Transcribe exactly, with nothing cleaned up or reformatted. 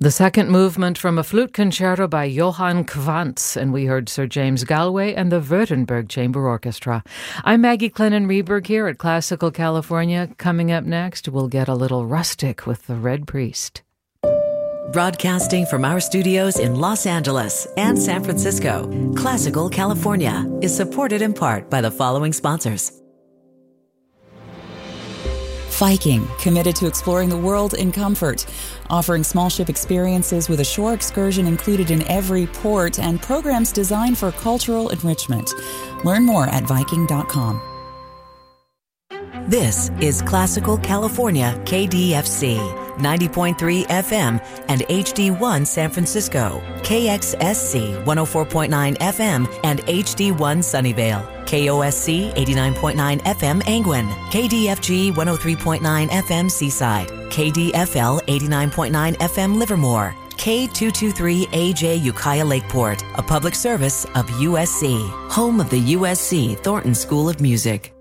The second movement from a flute concerto by Johann Quantz, and we heard Sir James Galway and the Württemberg Chamber Orchestra. I'm Maggie Clennon-Reberg here at Classical California. Coming up next, we'll get a little rustic with the Red Priest. Broadcasting from our studios in Los Angeles and San Francisco, Classical California is supported in part by the following sponsors. Viking, committed to exploring the world in comfort, offering small ship experiences with a shore excursion included in every port and programs designed for cultural enrichment. Learn more at Viking dot com. This is Classical California K D F C, ninety point three F M and H D one San Francisco, K X S C one oh four point nine F M and H D one Sunnyvale, K O S C eighty-nine point nine F M Angwin, K D F G one oh three point nine F M Seaside, K D F L eighty-nine point nine F M Livermore, K two twenty-three A J Ukiah Lakeport, a public service of U S C, home of the U S C Thornton School of Music.